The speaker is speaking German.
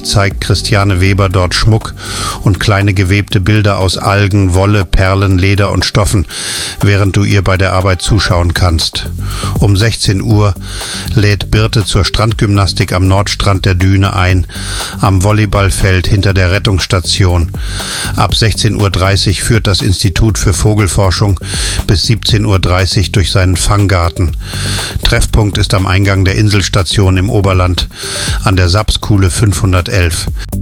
zeigt Christiane Weber dort Schmuck und kleine gewebte Bilder aus Algen, Wolle, Perlen, Leder und Stoffen, während du ihr bei der Arbeit zuschauen kannst. Um 16 Uhr lädt Birte zur Strandgymnastik am Nordstrand der Düne ein, am Volleyballfeld hinter der Rettungsstation. Ab 16:30 Uhr führt das Institut für Vogelforschung bis 17:30 Uhr durch seinen Fanggarten. Treffpunkt ist am Eingang der Inselstation im Oberland an der Sapskuhle 511.